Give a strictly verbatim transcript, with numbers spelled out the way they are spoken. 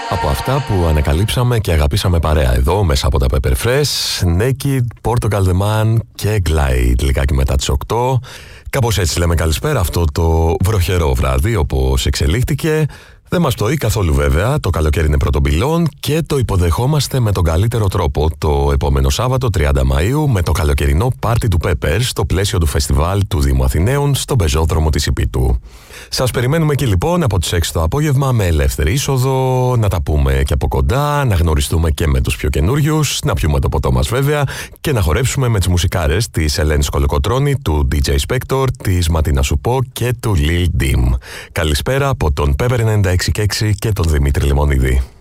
Από αυτά που ανακαλύψαμε και αγαπήσαμε παρέα εδώ μέσα από τα Pepper Fresh, Naked, Portugal The Man και Glide λιγάκι μετά τις οκτώ. Κάπως έτσι λέμε καλησπέρα αυτό το βροχερό βράδυ όπως εξελίχθηκε. Δεν μας πτωεί καθόλου βέβαια, το καλοκαίρι είναι πρώτων πυλών και το υποδεχόμαστε με τον καλύτερο τρόπο το επόμενο Σάββατο τριάντα Μαΐου με το καλοκαιρινό πάρτι του Pepper στο πλαίσιο του φεστιβάλ του Δήμου Αθηναίων στον πεζόδρομο της Ιππίτου. Σας περιμένουμε εκεί λοιπόν από τις έξι το απόγευμα με ελεύθερη είσοδο, να τα πούμε και από κοντά, να γνωριστούμε και με τους πιο καινούριους, να πιούμε το ποτό μας βέβαια και να χορέψουμε με τις μουσικάρες της Ελένης Κολοκοτρώνη, του ντι τζέι Spector, της Ματίνα Σουπό και του Lil Dim. Καλησπέρα από τον Pepper ενενήντα έξι και έξι και τον Δημήτρη Λεμονίδη.